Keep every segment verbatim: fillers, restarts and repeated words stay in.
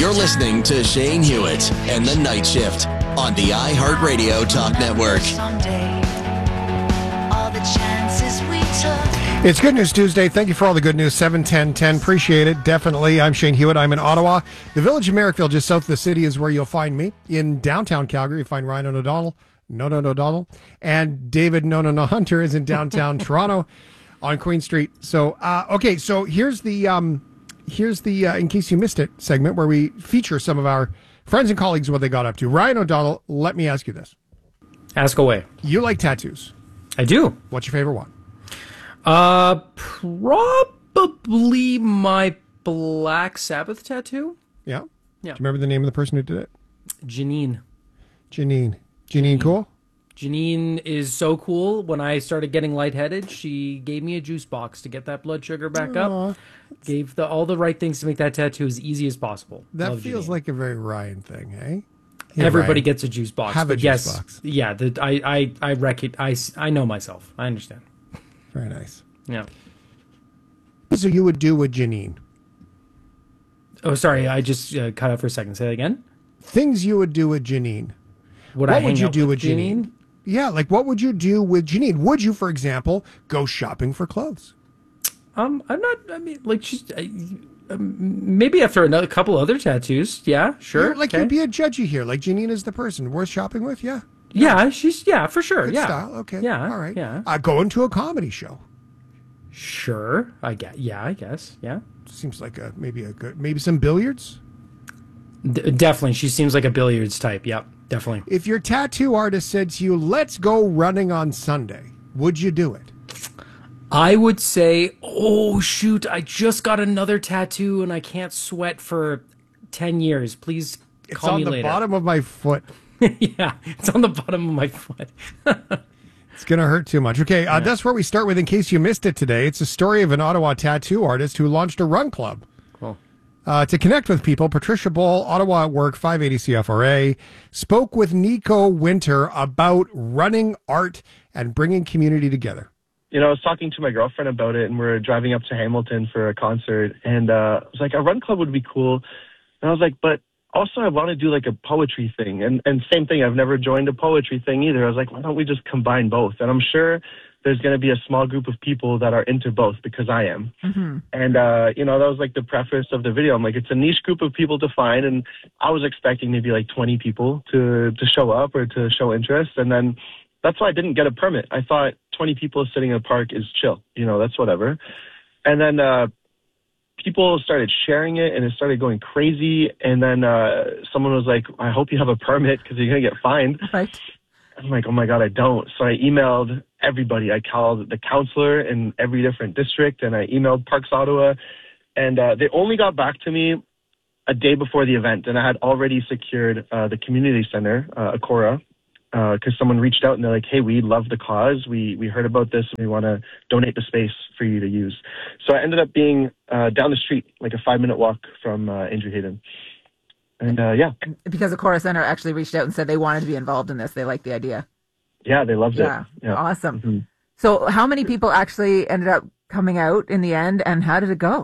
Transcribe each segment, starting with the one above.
You're listening to Shane Hewitt and the Night Shift on the iHeartRadio Talk Network. It's Good News Tuesday. Thank you for all the good news. seven ten ten. Appreciate it. Definitely. I'm Shane Hewitt. I'm in Ottawa. The village of Merrickville, just south of the city, is where you'll find me. In downtown Calgary, you find Ryan O'Donnell. No, no, no, Donald. And David No, no, no Hunter is in downtown Toronto on Queen Street. So, uh, okay, so here's the, um, here's the uh, in case you missed it, segment where we feature some of our friends and colleagues, what they got up to. Ryan O'Donnell, let me ask you this. Ask away. You like tattoos. I do. What's your favorite one? Uh, probably my Black Sabbath tattoo. Yeah? Yeah. Do you remember the name of the person who did it? Janine. Janine. Janine cool? Janine is so cool. When I started getting lightheaded, she gave me a juice box to get that blood sugar back Aww. up. Gave the all the right things to make that tattoo as easy as possible. That Love feels Janine. like a very Ryan thing, eh? Yeah, Everybody Ryan. gets a juice box. Have a but juice yes, box. Yeah, the, I, I, I, rec- I, I know myself. I understand. Very nice. Yeah. So you would do with Janine? Oh, sorry. I just uh, cut out for a second. Say that again. Things you would do with Janine. Would what I hang would you out do with with Janine? Janine? Yeah, like what would you do with Janine? Would you, for example, go shopping for clothes? Um, I'm not. I mean, like she's I, um, maybe after another couple other tattoos. Yeah, sure. You're, like okay. you'd be a judgy here. Like Janine is the person worth shopping with. Yeah. Yeah, she's yeah for sure. Good yeah. style. Okay. Yeah. All right. Yeah. Uh, going to a comedy show. Sure. I guess. Yeah. I guess. Yeah. Seems like a maybe a good maybe some billiards. D- definitely. She seems like a billiards type. Yep. Definitely. If your tattoo artist said to you, "Let's go running on Sunday," would you do it? I would say, oh shoot, I just got another tattoo and I can't sweat for ten years. Please It's call on me the later. bottom of my foot. Yeah, it's on the bottom of my foot. It's going to hurt too much. Okay, uh, that's where we start with, in case you missed it today. It's a story of an Ottawa tattoo artist who launched a run club. Cool. Uh, to connect with people, Patricia Ball, Ottawa at Work, five eighty C F R A, spoke with Nico Winter about running art and bringing community together. You know, I was talking to my girlfriend about it, and we're driving up to Hamilton for a concert, and uh, I was like, a run club would be cool. And I was like, but also I want to do like a poetry thing. And, and same thing, I've never joined a poetry thing either. I was like, why don't we just combine both? And I'm sure there's going to be a small group of people that are into both because I am. Mm-hmm. And, uh, you know, that was like the preface of the video. I'm like, it's a niche group of people to find. And I was expecting maybe like twenty people to, to show up or to show interest. And then that's why I didn't get a permit. I thought twenty people sitting in a park is chill. You know, that's whatever. And then, uh, people started sharing it and it started going crazy. And then, uh, someone was like, I hope you have a permit because you're going to get fined. Right. I'm like, oh my God, I don't. So I emailed everybody. I called the counselor in every different district and I emailed Parks Ottawa, and, uh, they only got back to me a day before the event. And I had already secured, uh, the community center, uh, Akora. Uh, cause someone reached out and they're like, hey, we love the cause. We, we heard about this and we want to donate the space for you to use. So I ended up being, uh, down the street, like a five minute walk from, uh, Andrew Hayden. And, uh, yeah. Because the Chorus Center actually reached out and said they wanted to be involved in this. They liked the idea. Yeah. They loved Yeah. it. Yeah. Awesome. Mm-hmm. So how many people actually ended up coming out in the end, and how did it go?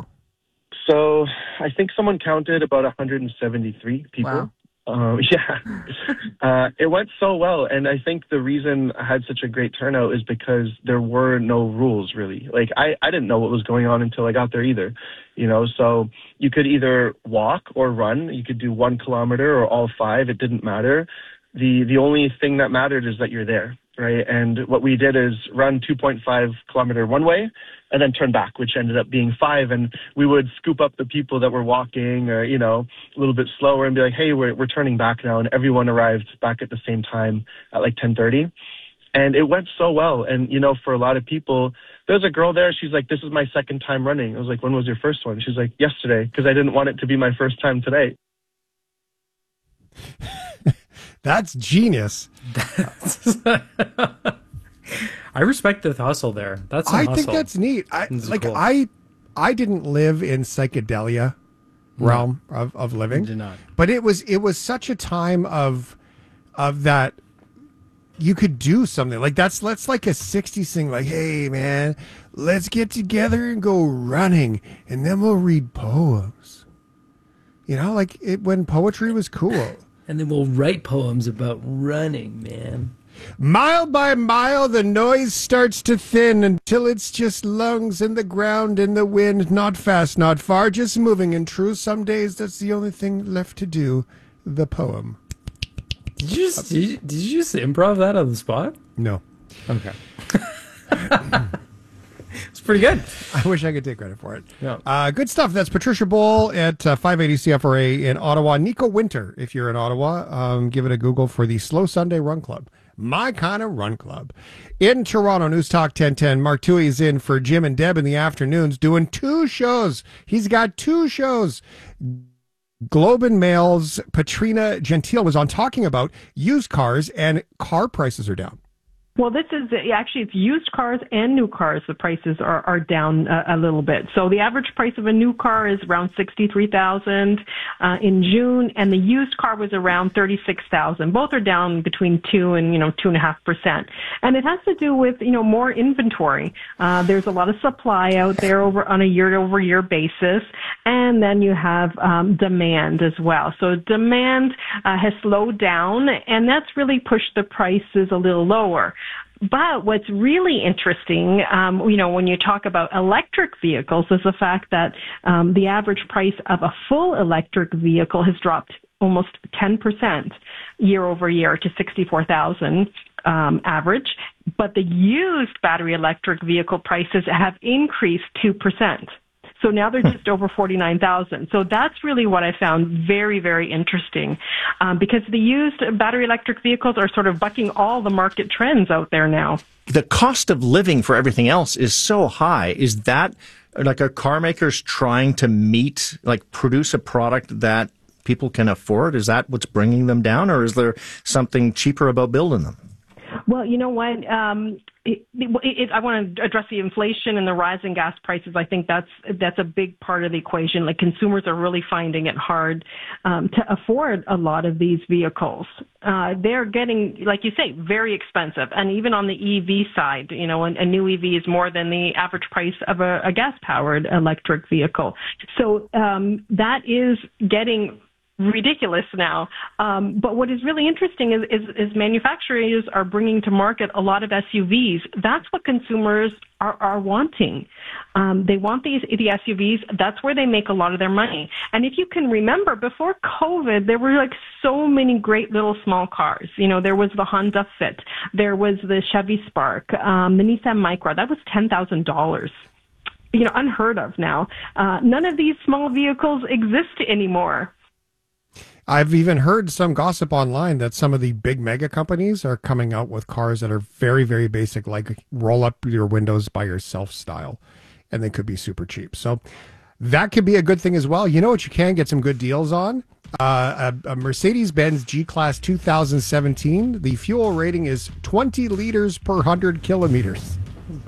So I think someone counted about one hundred seventy-three people. Wow. Um, yeah, uh, it went so well. And I think the reason I had such a great turnout is because there were no rules really. Like I, I didn't know what was going on until I got there either, you know, so you could either walk or run. You could do one kilometer or all five. It didn't matter. The, the only thing that mattered is that you're there. Right. And what we did is run two point five kilometer one way and then turn back, which ended up being five. And we would scoop up the people that were walking or, you know, a little bit slower and be like, hey, we're, we're turning back now. And everyone arrived back at the same time at like ten thirty. And it went so well. And, you know, for a lot of people, there's a girl there. She's like, this is my second time running. I was like, when was your first one? She's like, yesterday, because I didn't want it to be my first time today. That's genius. I respect the hustle there. That's some I hustle. think that's neat. I This is like cool. I I didn't live in psychedelia realm of, of living. Did not. But it was it was such a time of of that you could do something. Like that's that's like a sixties thing, like, hey man, let's get together and go running and then we'll read poems. You know, like it, when poetry was cool. And then we'll write poems about running, man. Mile by mile, the noise starts to thin until it's just lungs and the ground and the wind. Not fast, not far, just moving. And true, some days that's the only thing left to do. The poem. Did you just, did you, did you just improv that on the spot? No. Okay. It's pretty good. I wish I could take credit for it. Yeah. Uh, good stuff. That's Patricia Bowl at uh, five eighty C F R A in Ottawa. Nico Winter, if you're in Ottawa, um, give it a Google for the Slow Sunday Run Club. My kind of run club. In Toronto, News Talk ten ten, Mark Toohey is in for Jim and Deb in the afternoons doing two shows. He's got two shows. Globe and Mail's Patrina Gentile was on talking about used cars, and car prices are down. Well, this is actually, it's used cars and new cars. The prices are, are down a, a little bit. So the average price of a new car is around sixty-three thousand dollars uh, in June, and the used car was around thirty-six thousand dollars. Both are down between two and, you know, two and a half percent. And it has to do with, you know, more inventory. Uh, there's a lot of supply out there over on a year over year basis. And then you have um, demand as well. So demand uh, has slowed down, and that's really pushed the prices a little lower. But what's really interesting, um, you know, when you talk about electric vehicles, is the fact that um, the average price of a full electric vehicle has dropped almost ten percent year over year to sixty-four thousand um, average. But the used battery electric vehicle prices have increased two percent. So now they're just over forty-nine thousand. So that's really what I found very, very interesting, um, because the used battery electric vehicles are sort of bucking all the market trends out there now. The cost of living for everything else is so high. Is that like, are car makers trying to meet, like produce a product that people can afford? Is that what's bringing them down, or is there something cheaper about building them? Well, you know what? Um, it, it, it, I want to address the inflation and the rising gas prices. I think that's that's a big part of the equation. Like, consumers are really finding it hard um, to afford a lot of these vehicles. Uh, they're getting, like you say, very expensive. And even on the E V side, you know, a, a new E V is more than the average price of a, a gas-powered electric vehicle. So um, that is getting ridiculous now. Um, but what is really interesting is, is, is manufacturers are bringing to market a lot of S U Vs. That's what consumers are, are wanting. Um, they want these the S U Vs. That's where they make a lot of their money. And if you can remember, before COVID, there were like so many great little small cars. You know, there was the Honda Fit, there was the Chevy Spark, um, the Nissan Micra. That was ten thousand dollars. You know, unheard of now. Uh, none of these small vehicles exist anymore. I've even heard some gossip online that some of the big mega companies are coming out with cars that are very, very basic, like roll up your windows by yourself style, and they could be super cheap. So that could be a good thing as well. You know what you can get some good deals on? Uh, a, a Mercedes-Benz G-Class two thousand seventeen. The fuel rating is twenty liters per one hundred kilometers.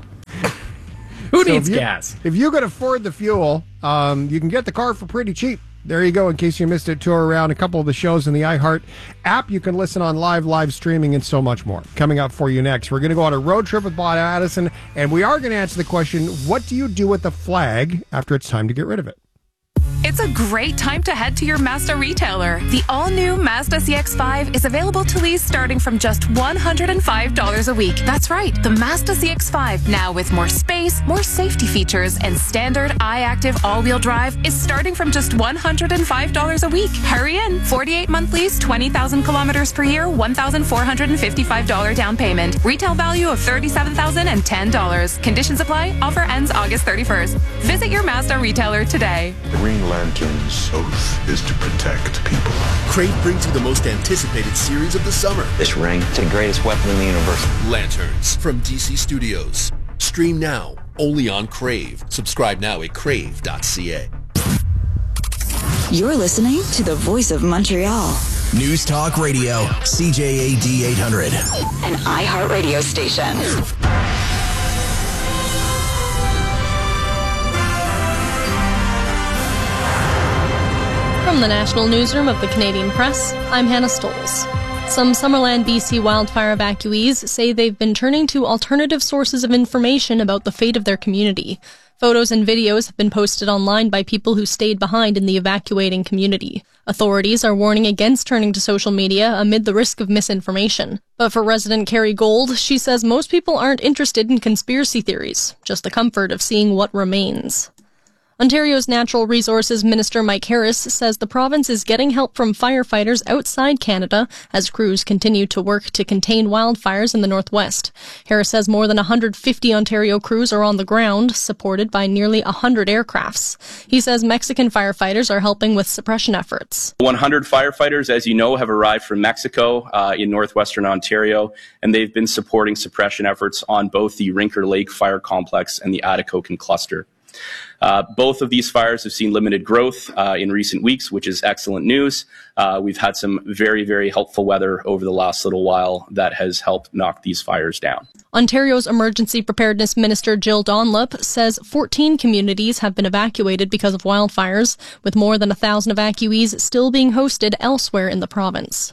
Who So needs if you, gas? If you can afford the fuel, um, you can get the car for pretty cheap. There you go, in case you missed it. Tour around a couple of the shows in the iHeart app. You can listen on live, live streaming, and so much more. Coming up for you next, we're going to go on a road trip with Bob Addison, and we are going to answer the question, what do you do with the flag after it's time to get rid of it? It's a great time to head to your Mazda retailer. The all-new Mazda C X five is available to lease starting from just one hundred five dollars a week. That's right, the Mazda C X five, now with more space, more safety features, and standard iActive all-wheel drive, is starting from just one hundred five dollars a week. Hurry in. forty-eight month lease, twenty thousand kilometers per year, one thousand four hundred fifty-five dollars down payment. Retail value of thirty-seven thousand ten dollars. Conditions apply. Offer ends August thirty-first. Visit your Mazda retailer today. The Green Lantern's oath is to protect people. Crave brings you the most anticipated series of the summer. This ring, it's the greatest weapon in the universe. Lanterns from D C Studios. Stream now, only on Crave. Subscribe now at crave dot c a. You're listening to the Voice of Montreal. News Talk Radio, C J A D eight hundred. An iHeart radio station. From the National Newsroom of the Canadian Press, I'm Hannah Stoles. Some Summerland, B C wildfire evacuees say they've been turning to alternative sources of information about the fate of their community. Photos and videos have been posted online by people who stayed behind in the evacuating community. Authorities are warning against turning to social media amid the risk of misinformation. But for resident Carrie Gold, she says most people aren't interested in conspiracy theories, just the comfort of seeing what remains. Ontario's Natural Resources Minister Mike Harris says the province is getting help from firefighters outside Canada as crews continue to work to contain wildfires in the northwest. Harris says more than one hundred fifty Ontario crews are on the ground, supported by nearly one hundred aircrafts. He says Mexican firefighters are helping with suppression efforts. one hundred firefighters, as you know, have arrived from Mexico uh, in northwestern Ontario, and they've been supporting suppression efforts on both the Rinker Lake Fire Complex and the Atikokan Cluster. Uh, both of these fires have seen limited growth uh, in recent weeks, which is excellent news. Uh, we've had some very, very helpful weather over the last little while that has helped knock these fires down. Ontario's Emergency Preparedness Minister Jill Donlop says fourteen communities have been evacuated because of wildfires, with more than one thousand evacuees still being hosted elsewhere in the province.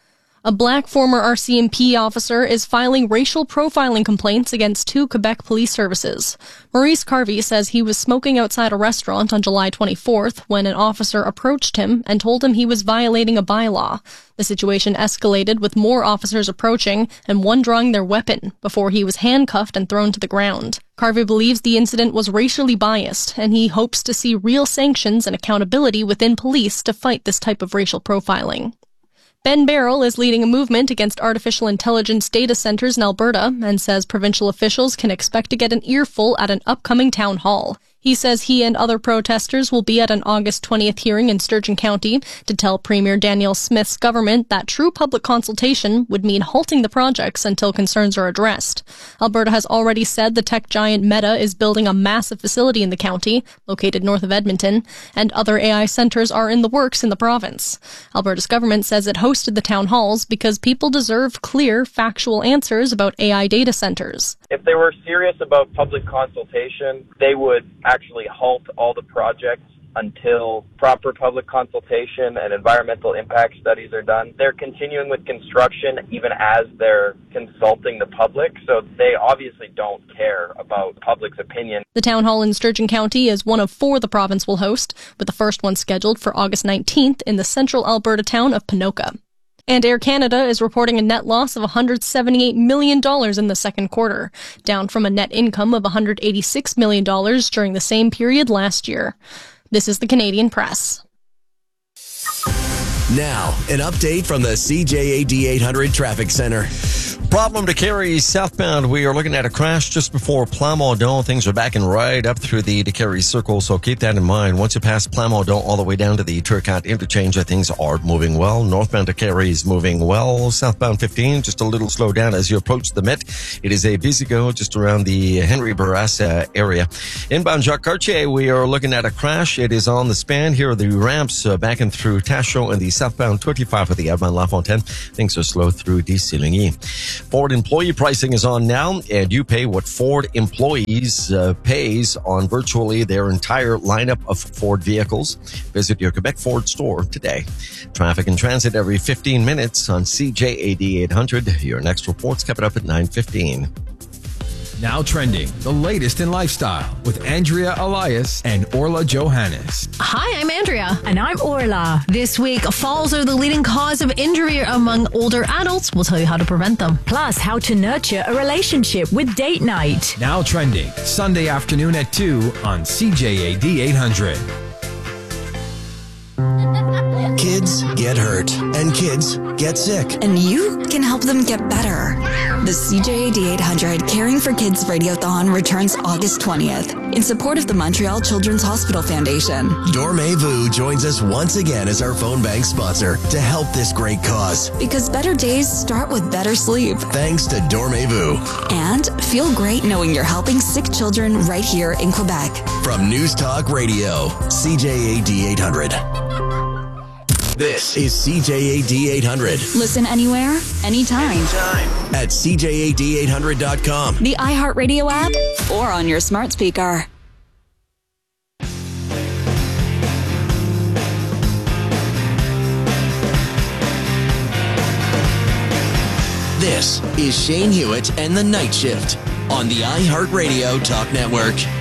A black former R C M P officer is filing racial profiling complaints against two Quebec police services. Maurice Carvey says he was smoking outside a restaurant on July twenty-fourth when an officer approached him and told him he was violating a bylaw. The situation escalated with more officers approaching and one drawing their weapon before he was handcuffed and thrown to the ground. Carvey believes the incident was racially biased, and he hopes to see real sanctions and accountability within police to fight this type of racial profiling. Ben Barrell is leading a movement against artificial intelligence data centers in Alberta and says provincial officials can expect to get an earful at an upcoming town hall. He says he and other protesters will be at an August twentieth hearing in Sturgeon County to tell Premier Danielle Smith's government that true public consultation would mean halting the projects until concerns are addressed. Alberta has already said the tech giant Meta is building a massive facility in the county, located north of Edmonton, and other A I centers are in the works in the province. Alberta's government says it hosted the town halls because people deserve clear, factual answers about A I data centers. If they were serious about public consultation, they would actually halt all the projects until proper public consultation and environmental impact studies are done. They're continuing with construction even as they're consulting the public, so they obviously don't care about public's opinion. The town hall in Sturgeon County is one of four the province will host, with the first one scheduled for August nineteenth in the central Alberta town of Ponoka. And Air Canada is reporting a net loss of one hundred seventy-eight million dollars in the second quarter, down from a net income of one hundred eighty-six million dollars during the same period last year. This is the Canadian Press. Now, an update from the C J A D eight hundred Traffic Center. Problem to Carey southbound. We are looking at a crash just before Plamondon. Things are backing right up through the to Carey Circle, so keep that in mind. Once you pass Plamondon all the way down to the Turcotte interchange, things are moving well. Northbound to Carey is moving well. Southbound fifteen, just a little slow down as you approach the Met. It is a busy go just around the Henry Bourassa area. Inbound Jacques Cartier, we are looking at a crash. It is on the span. Here are the ramps uh, backing through Tachereau and the southbound twenty-five for the Avenue LaFontaine. Things are slow through D C Ligny. Ford employee pricing is on now, and you pay what Ford employees uh, pays on virtually their entire lineup of Ford vehicles. Visit your Quebec Ford store today. Traffic and transit every fifteen minutes on C J A D eight hundred. Your next report's coming up at nine fifteen. Now trending, the latest in lifestyle with Andrea Elias and Orla Johannes. Hi, I'm Andrea. And I'm Orla. This week, falls are the leading cause of injury among older adults. We'll tell you how to prevent them. Plus, how to nurture a relationship with Date Night. Now trending, Sunday afternoon at two on C J A D eight hundred. Kids get hurt, and kids get sick. And you can help them get better. The C J A D eight hundred Caring for Kids Radiothon returns August twentieth in support of the Montreal Children's Hospital Foundation. Dormez-vous joins us once again as our phone bank sponsor to help this great cause. Because better days start with better sleep. Thanks to Dormez-vous. And feel great knowing you're helping sick children right here in Quebec. From News Talk Radio, C J A D eight hundred. This is C J A D eight hundred. Listen anywhere, anytime. Anytime. At C J A D eight hundred dot com. The iHeartRadio app, or on your smart speaker. This is Shane Hewitt and the Night Shift on the iHeartRadio Talk Network.